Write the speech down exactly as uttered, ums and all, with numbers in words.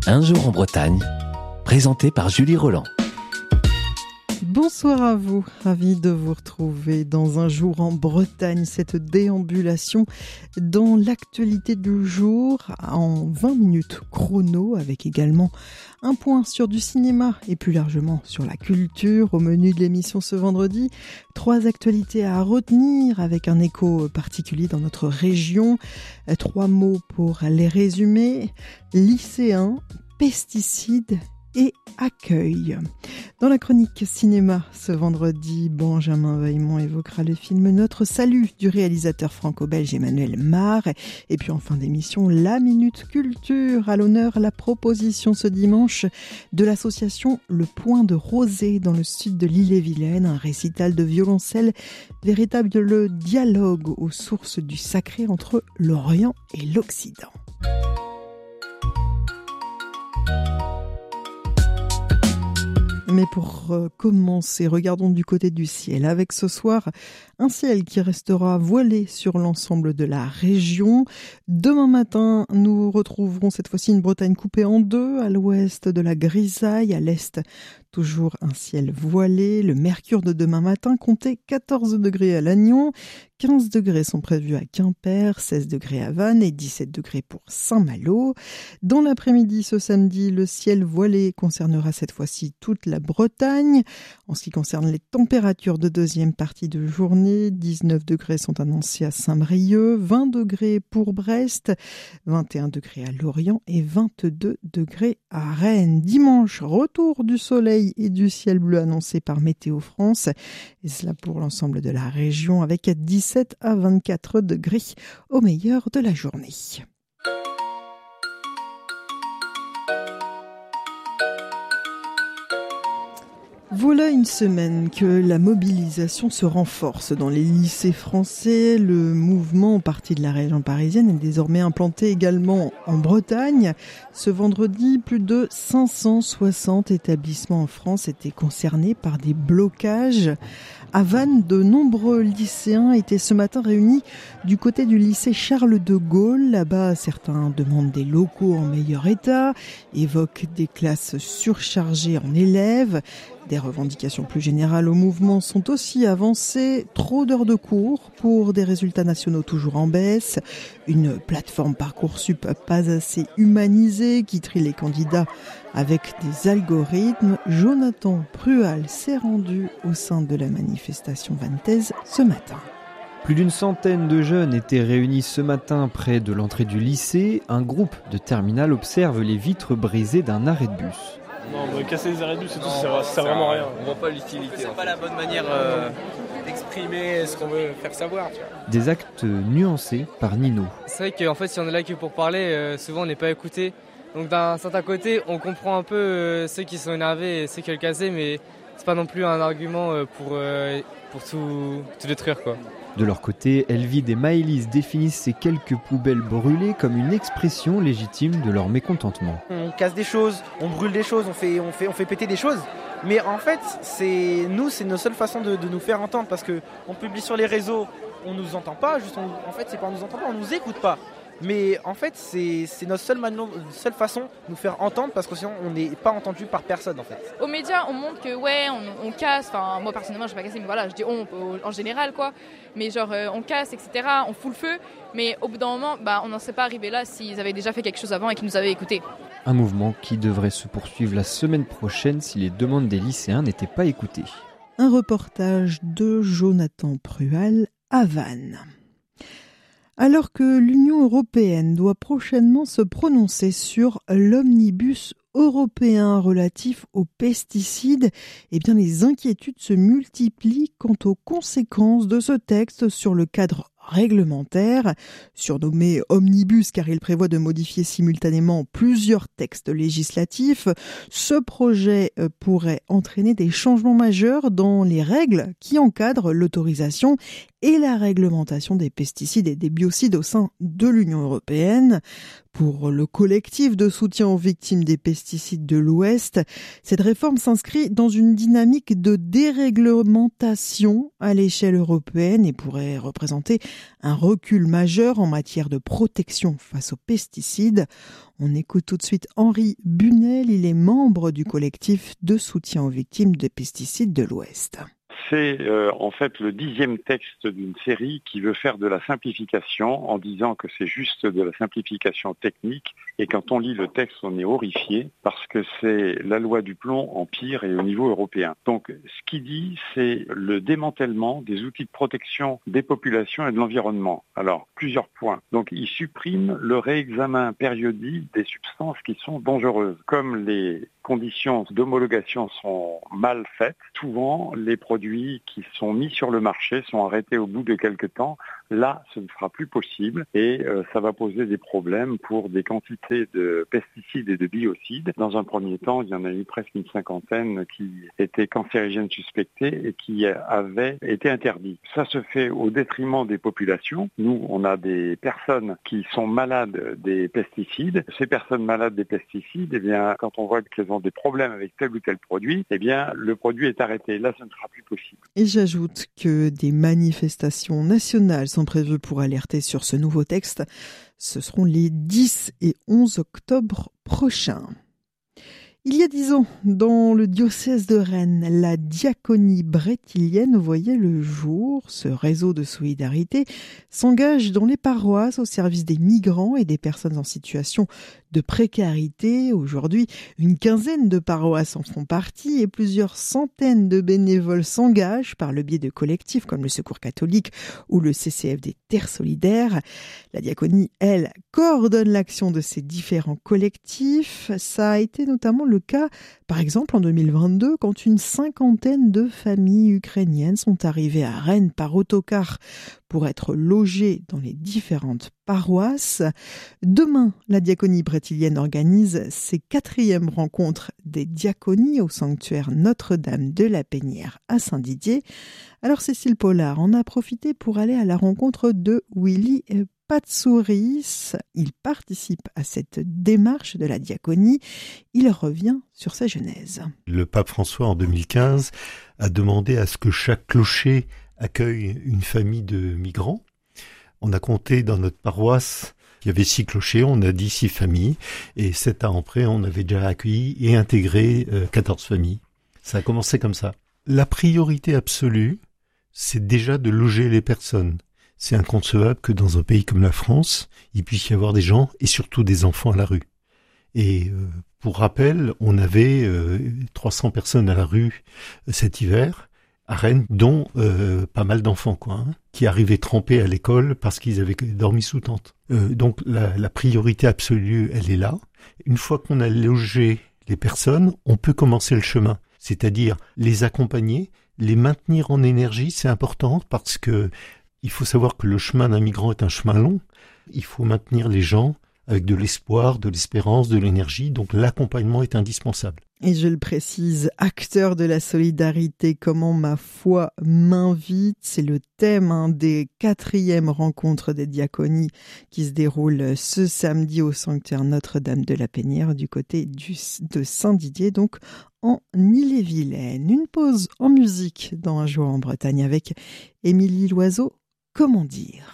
Un jour en Bretagne, présenté par Julie Roland. Bonsoir à vous, ravi de vous retrouver dans Un jour en Bretagne, cette déambulation dans l'actualité du jour en vingt minutes chrono, avec également un point sur du cinéma et plus largement sur la culture. Au menu de l'émission ce vendredi, trois actualités à retenir avec un écho particulier dans notre région. Trois mots pour les résumer: lycéens, pesticides et accueil. Dans la chronique cinéma ce vendredi, Benjamin Vaillemont évoquera le film Notre Salut du réalisateur franco-belge Emmanuel Mar. Et puis en fin d'émission, la Minute Culture. À l'honneur, la proposition ce dimanche de l'association Le Point de Rosée dans le sud de l'Ille-et-Vilaine. Un récital de violoncelle, véritable dialogue aux sources du sacré entre l'Orient et l'Occident. Mais pour commencer, regardons du côté du ciel, avec ce soir un ciel qui restera voilé sur l'ensemble de la région. Demain matin, nous retrouverons cette fois-ci une Bretagne coupée en deux, à l'ouest de la grisaille, à l'est toujours un ciel voilé. Le mercure de demain matin comptait quatorze degrés à Lannion, quinze degrés sont prévus à Quimper, seize degrés à Vannes et dix-sept degrés pour Saint-Malo. Dans l'après-midi ce samedi, le ciel voilé concernera cette fois-ci toute la Bretagne. En ce qui concerne les températures de deuxième partie de journée, dix-neuf degrés sont annoncés à Saint-Brieuc, vingt degrés pour Brest, vingt et un degrés à Lorient et vingt-deux degrés à Rennes. Dimanche, retour du soleil et du ciel bleu annoncé par Météo France, et cela pour l'ensemble de la région avec dix-sept à vingt-quatre degrés au meilleur de la journée. Voilà une semaine que la mobilisation se renforce dans les lycées français. Le mouvement en partie de la région parisienne est désormais implanté également en Bretagne. Ce vendredi, plus de cinq cent soixante établissements en France étaient concernés par des blocages. À Vannes, de nombreux lycéens étaient ce matin réunis du côté du lycée Charles de Gaulle. Là-bas, certains demandent des locaux en meilleur état, évoquent des classes surchargées en élèves. Des revendications plus générales au mouvement sont aussi avancées. Trop d'heures de cours pour des résultats nationaux toujours en baisse. Une plateforme Parcoursup pas assez humanisée qui trie les candidats avec des algorithmes. Jonathan Prual s'est rendu au sein de la manifestation vantaise ce matin. Plus d'une centaine de jeunes étaient réunis ce matin près de l'entrée du lycée. Un groupe de terminale observe les vitres brisées d'un arrêt de bus. Non, mais casser les arrêts de bus et tout, ça sert vraiment à rien. On voit pas l'utilité. C'est pas la bonne manière euh, d'exprimer ce qu'on veut faire savoir. Tu vois. Des actes nuancés par Nino. C'est vrai qu'en fait, si on est là que pour parler, euh, souvent on n'est pas écouté. Donc d'un certain côté, on comprend un peu euh, ceux qui sont énervés et ceux qui veulent casser, mais c'est pas non plus un argument euh, pour, euh, pour tout, tout détruire, quoi. De leur côté, Elvide et Maëlys définissent ces quelques poubelles brûlées comme une expression légitime de leur mécontentement. On casse des choses, on brûle des choses, on fait, on fait, on fait péter des choses. Mais en fait, c'est nous, c'est nos seules façons de, de nous faire entendre, parce qu'on publie sur les réseaux, on nous entend pas. Juste on, en fait, c'est pas on nous entend pas, on nous écoute pas. Mais en fait, c'est, c'est notre seule, manu- seule façon de nous faire entendre, parce que sinon, on n'est pas entendu par personne, en fait. Aux médias, on montre que, ouais, on, on casse. Enfin, moi, personnellement, je ne vais pas casser, mais voilà, je dis on, en général, quoi. Mais genre, euh, on casse, et cetera. On fout le feu. Mais au bout d'un moment, bah, on n'en serait pas arrivé là s'ils avaient déjà fait quelque chose avant et qu'ils nous avaient écoutés. Un mouvement qui devrait se poursuivre la semaine prochaine si les demandes des lycéens n'étaient pas écoutées. Un reportage de Jonathan Prual à Vannes. Alors que l'Union européenne doit prochainement se prononcer sur l'omnibus européen relatif aux pesticides, eh bien les inquiétudes se multiplient quant aux conséquences de ce texte sur le cadre réglementaire, surnommé Omnibus car il prévoit de modifier simultanément plusieurs textes législatifs. Ce projet pourrait entraîner des changements majeurs dans les règles qui encadrent l'autorisation et la réglementation des pesticides et des biocides au sein de l'Union européenne. Pour le collectif de soutien aux victimes des pesticides de l'Ouest, cette réforme s'inscrit dans une dynamique de déréglementation à l'échelle européenne et pourrait représenter un recul majeur en matière de protection face aux pesticides. On écoute tout de suite Henri Bunel, il est membre du collectif de soutien aux victimes des pesticides de l'Ouest. C'est euh, en fait le dixième texte d'une série qui veut faire de la simplification en disant que c'est juste de la simplification technique, et quand on lit le texte on est horrifié parce que c'est la loi du plomb en pire et au niveau européen. Donc ce qu'il dit, c'est le démantèlement des outils de protection des populations et de l'environnement. Alors plusieurs points. Donc il supprime le réexamen périodique des substances qui sont dangereuses. Comme les conditions d'homologation sont mal faites, souvent les produits qui sont mis sur le marché sont arrêtés au bout de quelques temps. Là, ce ne sera plus possible et euh, ça va poser des problèmes pour des quantités de pesticides et de biocides. Dans un premier temps, il y en a eu presque une cinquantaine qui étaient cancérigènes suspectés et qui avaient été interdits. Ça se fait au détriment des populations. Nous, on a des personnes qui sont malades des pesticides. Ces personnes malades des pesticides, eh bien, quand on voit qu'elles ont des problèmes avec tel ou tel produit, eh bien, le produit est arrêté. Là, ce ne sera plus possible. Et j'ajoute que des manifestations nationales sont prévues pour alerter sur ce nouveau texte. Ce seront les dix et onze octobre prochains. Il y a dix ans, dans le diocèse de Rennes, la diaconie brétilienne voyait le jour. Ce réseau de solidarité s'engage dans les paroisses au service des migrants et des personnes en situation de précarité. Aujourd'hui, une quinzaine de paroisses en font partie et plusieurs centaines de bénévoles s'engagent par le biais de collectifs comme le Secours catholique ou le C C F des Terres solidaires. La diaconie, elle, coordonne l'action de ces différents collectifs. Ça a été notamment le cas, par exemple, en deux mille vingt-deux, quand une cinquantaine de familles ukrainiennes sont arrivées à Rennes par autocar pour être logées dans les différentes paroisses. Demain, la diaconie brétilienne organise ses quatrièmes rencontres des diaconies au sanctuaire Notre-Dame de la Pénière à Saint-Didier. Alors Cécile Pollard en a profité pour aller à la rencontre de Willy Patsouris. Il participe à cette démarche de la diaconie. Il revient sur sa genèse. Le pape François, en deux mille quinze, a demandé à ce que chaque clocher accueille une famille de migrants. On a compté dans notre paroisse, il y avait six clochers, on a dit six familles, et sept ans après, on avait déjà accueilli et intégré euh, quatorze familles. Ça a commencé comme ça. La priorité absolue, c'est déjà de loger les personnes. C'est inconcevable que dans un pays comme la France, il puisse y avoir des gens, et surtout des enfants à la rue. Et euh, pour rappel, on avait euh, trois cents personnes à la rue euh, cet hiver, à Rennes, dont euh, pas mal d'enfants, quoi, hein, qui arrivaient trempés à l'école parce qu'ils avaient dormi sous tente. Euh, donc la, la priorité absolue, elle est là. Une fois qu'on a logé les personnes, on peut commencer le chemin, c'est-à-dire les accompagner, les maintenir en énergie, c'est important parce que il faut savoir que le chemin d'un migrant est un chemin long. Il faut maintenir les gens avec de l'espoir, de l'espérance, de l'énergie. Donc l'accompagnement est indispensable. Et je le précise, acteur de la solidarité, comment ma foi m'invite. C'est le thème hein, des quatrièmes rencontres des diaconies qui se déroulent ce samedi au sanctuaire Notre-Dame de la Pénière du côté du, de Saint-Didier, donc en Ille-et-Vilaine. Une pause en musique dans Un jour en Bretagne avec Émilie Loiseau. Comment dire ?